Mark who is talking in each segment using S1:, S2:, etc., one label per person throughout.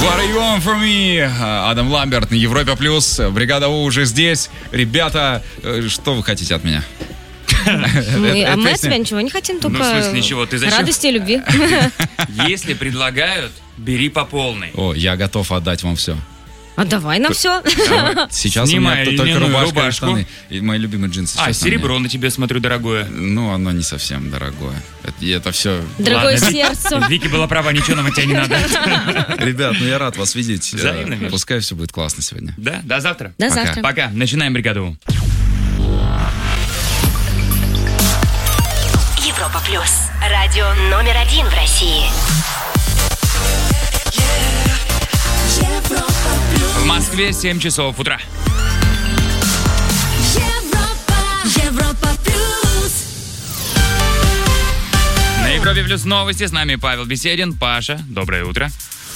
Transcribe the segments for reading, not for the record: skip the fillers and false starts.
S1: What are you on for me? Адам Ламберт на Европе Плюс. Бригада У уже здесь. Ребята, что вы хотите от меня?
S2: Мы от тебя ничего не хотим, только
S3: в смысле ничего? Ты зачем?
S2: Радости и любви.
S3: Если предлагают, бери по полной.
S1: О, я готов отдать вам все.
S2: А давай нам все.
S1: Сейчас
S3: Снимай
S1: у меня только рубашка и
S3: рубашку.
S1: штаны. И мои любимые джинсы.
S3: Серебро на тебе, смотрю, дорогое.
S1: Ну, оно не совсем дорогое. Это все...
S2: Дорогое сердцу.
S3: Вики была права, ничего нам от тебя не надо.
S1: Ребят, я рад вас видеть.
S3: Взаимно, Миш.
S1: Пускай все будет классно сегодня.
S3: Да, до завтра.
S2: До завтра.
S3: Пока. Начинаем бригаду.
S4: Европа Плюс. Радио номер 1 в России.
S3: В Москве 7 часов утра.
S4: Европа Плюс.
S3: На Европе Плюс новости. С нами Павел Беседин. Паша, доброе утро.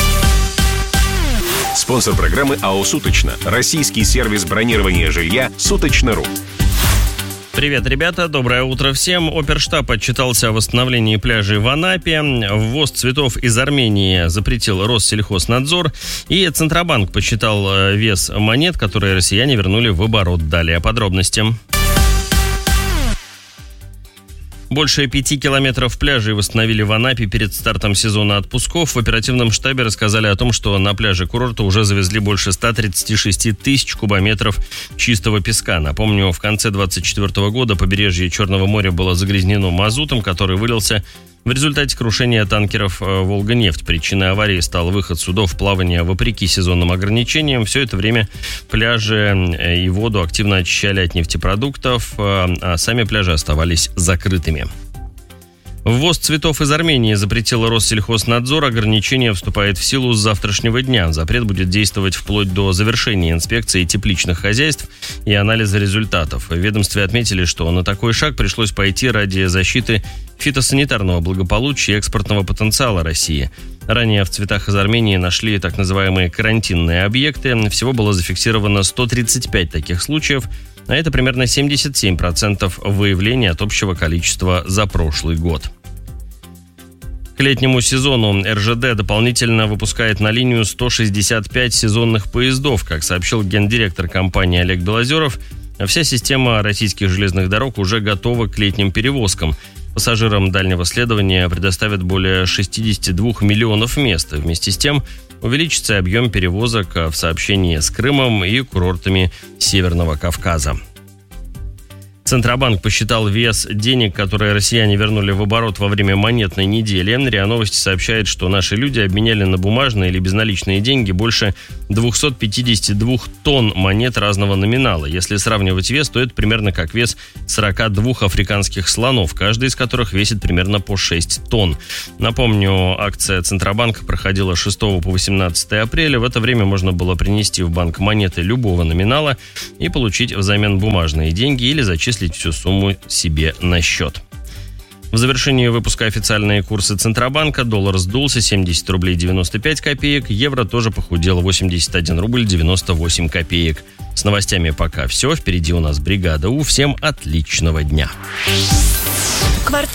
S5: Спонсор программы АО «Суточно». Российский сервис бронирования жилья «Суточно.ру».
S6: Привет, ребята, доброе утро всем. Оперштаб отчитался о восстановлении пляжей в Анапе. Ввоз цветов из Армении запретил Россельхознадзор. И Центробанк посчитал вес монет, которые россияне вернули в оборот. Далее подробности. Больше 5 километров пляжей восстановили в Анапе перед стартом сезона отпусков. В оперативном штабе рассказали о том, что на пляже курорта уже завезли больше 136 тысяч кубометров чистого песка. Напомню, в конце 2024 года побережье Черного моря было загрязнено мазутом, который вылился в результате крушения танкеров «Волга-нефть». Причиной аварии стал выход судов в плавание вопреки сезонным ограничениям. Все это время пляжи и воду активно очищали от нефтепродуктов, а сами пляжи оставались закрытыми. Ввоз цветов из Армении запретил Россельхознадзор. Ограничение вступает в силу с завтрашнего дня. Запрет будет действовать вплоть до завершения инспекции тепличных хозяйств и анализа результатов. В ведомстве отметили, что на такой шаг пришлось пойти ради защиты фитосанитарного благополучия и экспортного потенциала России. Ранее в цветах из Армении нашли так называемые карантинные объекты. Всего было зафиксировано 135 таких случаев, а это примерно 77% выявления от общего количества за прошлый год. К летнему сезону РЖД дополнительно выпускает на линию 165 сезонных поездов. Как сообщил гендиректор компании Олег Белозеров, вся система российских железных дорог уже готова к летним перевозкам. Пассажирам дальнего следования предоставят более 62 миллионов мест. Вместе с тем увеличится объем перевозок в сообщении с Крымом и курортами Северного Кавказа. Центробанк посчитал вес денег, которые россияне вернули в оборот во время монетной недели. РИА Новости сообщает, что наши люди обменяли на бумажные или безналичные деньги больше 252 тонн монет разного номинала. Если сравнивать вес, то это примерно как вес 42 африканских слонов, каждый из которых весит примерно по 6 тонн. Напомню, акция Центробанка проходила с 6 по 18 апреля. В это время можно было принести в банк монеты любого номинала и получить взамен бумажные деньги или зачислить всю сумму себе на счет. В завершении выпуска официальные курсы Центробанка. Доллар сдулся 70 рублей 95 копеек. Евро тоже похудел 81 рубль 98 копеек. С новостями пока все. Впереди у нас бригада У. Всем отличного дня.